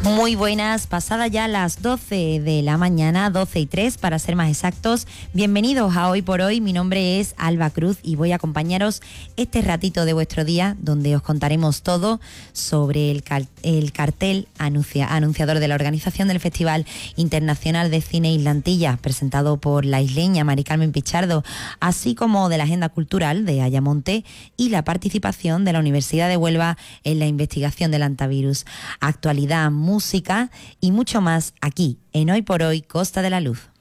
Muy buenas, pasadas ya las 12 de la mañana, 12:03 para ser más exactos. Bienvenidos a Hoy por Hoy, mi nombre es Alba Cruz y voy a acompañaros este ratito de vuestro día donde os contaremos todo sobre el cartel anunciador de la organización del Festival Internacional de Cine Isla Antilla, presentado por la isleña Mari Carmen Pichardo, así como de la agenda cultural de Ayamonte y la participación de la Universidad de Huelva en la investigación del hantavirus. Actualidad, música y mucho más aquí en Hoy por Hoy, Costa de la Luz.